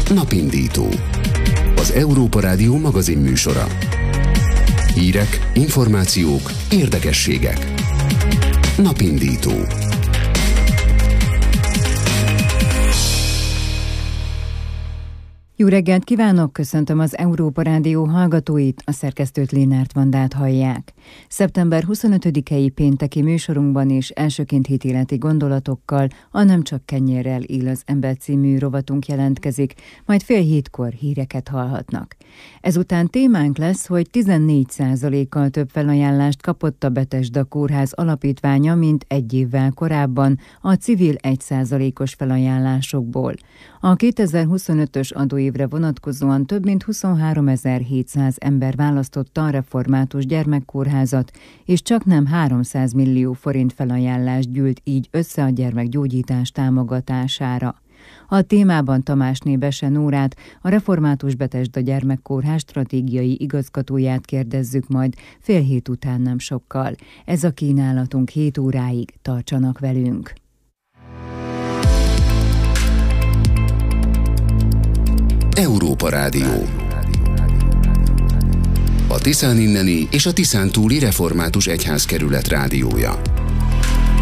Napindító. Az Európa Rádió magazinműsora. Hírek, információk, érdekességek. Napindító. Jó reggelt kívánok, köszöntöm az Európa Rádió hallgatóit, a szerkesztőt Lénárt Vandát hallják. Szeptember 25-i pénteki műsorunkban is elsőként hitéleti gondolatokkal a Nem csak kenyérrel él az ember című rovatunk jelentkezik, majd 6:30 híreket hallhatnak. Ezután témánk lesz, hogy 14%-kal több felajánlást kapott a Bethesda Kórház alapítványa, mint egy évvel korábban a civil 1%-os felajánlásokból. A 2025-ös adóévre vonatkozóan több mint 23.700 ember választotta a református gyermekkórházat, és csaknem 300 millió forint felajánlást gyűlt így össze a gyermekgyógyítás támogatására. A témában Tamásné Bese Nórát, a Református Bethesda Gyermekkórház stratégiai igazgatóját kérdezzük majd 6:30 után nem sokkal. Ez a kínálatunk 7 óráig, tartsanak velünk! Európa Rádió. A Tiszán inneni és a Tiszán túli református egyházkerület rádiója.